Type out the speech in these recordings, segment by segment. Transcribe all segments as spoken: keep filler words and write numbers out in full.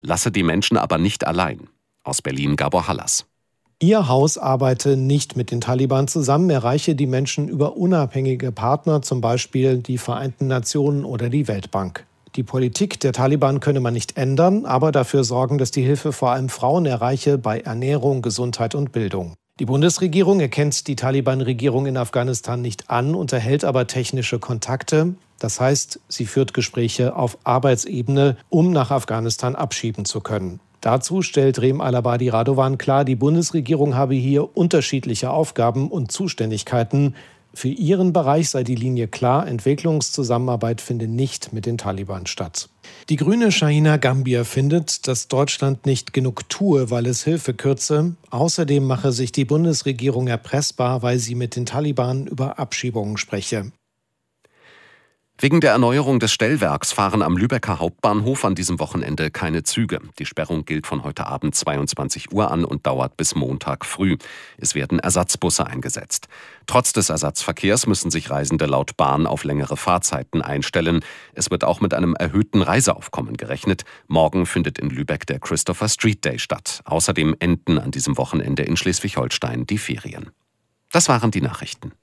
lasse die Menschen aber nicht allein. Aus Berlin Gabor Hallas. Ihr Haus arbeite nicht mit den Taliban zusammen, erreiche die Menschen über unabhängige Partner, zum Beispiel die Vereinten Nationen oder die Weltbank. Die Politik der Taliban könne man nicht ändern, aber dafür sorgen, dass die Hilfe vor allem Frauen erreiche bei Ernährung, Gesundheit und Bildung. Die Bundesregierung erkennt die Taliban-Regierung in Afghanistan nicht an, unterhält aber technische Kontakte. Das heißt, sie führt Gespräche auf Arbeitsebene, um nach Afghanistan abschieben zu können. Dazu stellt Reem Al-Abadi Radovan klar, die Bundesregierung habe hier unterschiedliche Aufgaben und Zuständigkeiten. Für ihren Bereich sei die Linie klar, Entwicklungszusammenarbeit finde nicht mit den Taliban statt. Die Grüne Shahina Gambier findet, dass Deutschland nicht genug tue, weil es Hilfe kürze. Außerdem mache sich die Bundesregierung erpressbar, weil sie mit den Taliban über Abschiebungen spreche. Wegen der Erneuerung des Stellwerks fahren am Lübecker Hauptbahnhof an diesem Wochenende keine Züge. Die Sperrung gilt von heute Abend zweiundzwanzig Uhr an und dauert bis Montag früh. Es werden Ersatzbusse eingesetzt. Trotz des Ersatzverkehrs müssen sich Reisende laut Bahn auf längere Fahrzeiten einstellen. Es wird auch mit einem erhöhten Reiseaufkommen gerechnet. Morgen findet in Lübeck der Christopher Street Day statt. Außerdem enden an diesem Wochenende in Schleswig-Holstein die Ferien. Das waren die Nachrichten.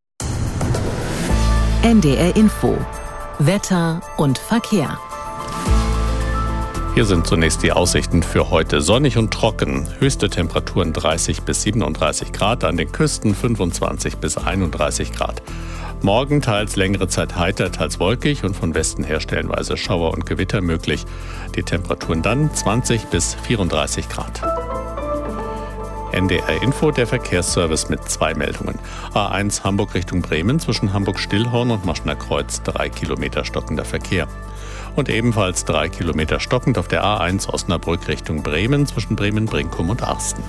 N D R Info. Wetter und Verkehr. Hier sind zunächst die Aussichten für heute. Sonnig und trocken. Höchste Temperaturen dreißig bis siebenunddreißig Grad, an den Küsten fünfundzwanzig bis einunddreißig Grad. Morgen teils längere Zeit heiter, teils wolkig und von Westen her stellenweise Schauer und Gewitter möglich. Die Temperaturen dann zwanzig bis vierunddreißig Grad. N D R Info, der Verkehrsservice mit zwei Meldungen. A eins Hamburg Richtung Bremen, zwischen Hamburg-Stillhorn und Moschner Kreuz drei Kilometer stockender Verkehr. Und ebenfalls drei Kilometer stockend auf der A eins Osnabrück Richtung Bremen, zwischen Bremen-Brinkum und Arsten.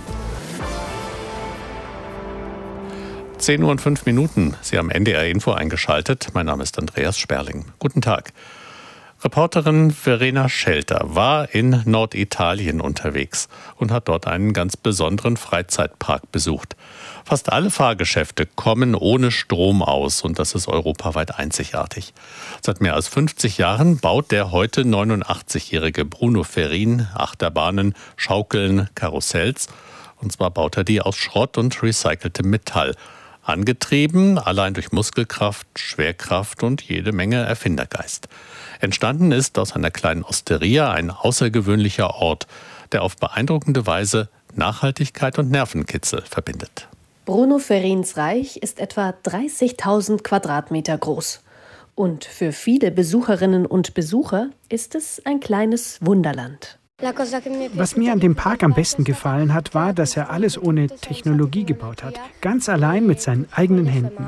zehn Uhr und fünf Minuten. Sie haben N D R Info eingeschaltet. Mein Name ist Andreas Sperling. Guten Tag. Reporterin Verena Schelter war in Norditalien unterwegs und hat dort einen ganz besonderen Freizeitpark besucht. Fast alle Fahrgeschäfte kommen ohne Strom aus und das ist europaweit einzigartig. Seit mehr als fünfzig Jahren baut der heute neunundachtzigjährige Bruno Ferrin Achterbahnen, Schaukeln, Karussells. Und zwar baut er die aus Schrott und recyceltem Metall. Angetrieben allein durch Muskelkraft, Schwerkraft und jede Menge Erfindergeist. Entstanden ist aus einer kleinen Osteria ein außergewöhnlicher Ort, der auf beeindruckende Weise Nachhaltigkeit und Nervenkitzel verbindet. Bruno Ferrins Reich ist etwa dreißigtausend Quadratmeter groß. Und für viele Besucherinnen und Besucher ist es ein kleines Wunderland. Was mir an dem Park am besten gefallen hat, war, dass er alles ohne Technologie gebaut hat. Ganz allein mit seinen eigenen Händen.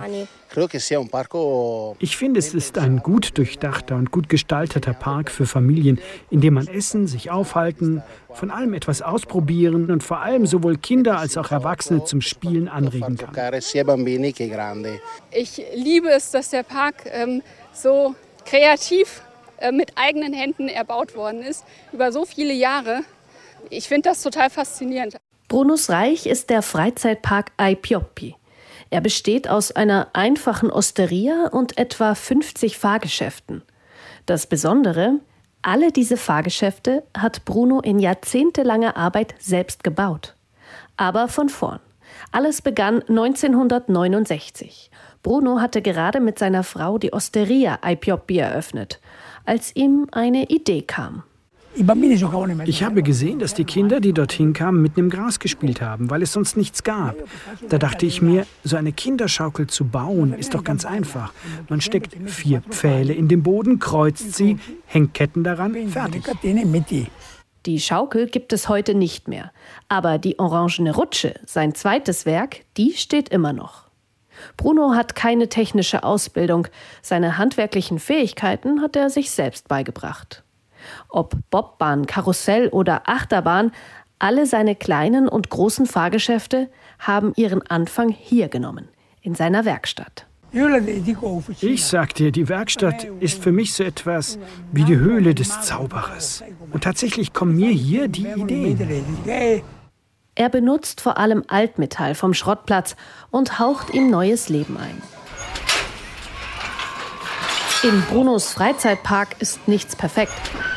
Ich finde, es ist ein gut durchdachter und gut gestalteter Park für Familien, in dem man essen, sich aufhalten, von allem etwas ausprobieren und vor allem sowohl Kinder als auch Erwachsene zum Spielen anregen kann. Ich liebe es, dass der Park ähm, so kreativ mit eigenen Händen erbaut worden ist, über so viele Jahre. Ich finde das total faszinierend. Brunos Reich ist der Freizeitpark Aipioppi. Er besteht aus einer einfachen Osteria und etwa fünfzig Fahrgeschäften. Das Besondere, alle diese Fahrgeschäfte hat Bruno in jahrzehntelanger Arbeit selbst gebaut. Aber von vorn. Alles begann neunzehnhundertneunundsechzig. Bruno hatte gerade mit seiner Frau die Osteria Aipioppi eröffnet, als ihm eine Idee kam. Ich habe gesehen, dass die Kinder, die dorthin kamen, mit dem Gras gespielt haben, weil es sonst nichts gab. Da dachte ich mir, so eine Kinderschaukel zu bauen, ist doch ganz einfach. Man steckt vier Pfähle in den Boden, kreuzt sie, hängt Ketten daran, fertig. Die Schaukel gibt es heute nicht mehr. Aber die orangene Rutsche, sein zweites Werk, die steht immer noch. Bruno hat keine technische Ausbildung. Seine handwerklichen Fähigkeiten hat er sich selbst beigebracht. Ob Bobbahn, Karussell oder Achterbahn, alle seine kleinen und großen Fahrgeschäfte haben ihren Anfang hier genommen, in seiner Werkstatt. Ich sag dir, die Werkstatt ist für mich so etwas wie die Höhle des Zauberers. Und tatsächlich kommen mir hier die Ideen. Er benutzt vor allem Altmetall vom Schrottplatz und haucht ihm neues Leben ein. In Brunos Freizeitpark ist nichts perfekt.